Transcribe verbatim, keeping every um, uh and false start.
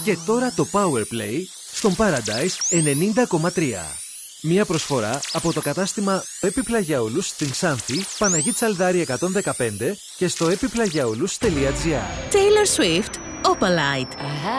Και τώρα το Powerplay στον Paradise ενενήντα κόμμα τρία. Μία προσφορά από το κατάστημα Επιπλαγιαούλους στην Ξάνθη, Παναγή Τσαλδάρη εκατόν δεκαπέντε και στο επιπλαγιαούλους τελεία τζι άρ. Taylor Swift, Opalite.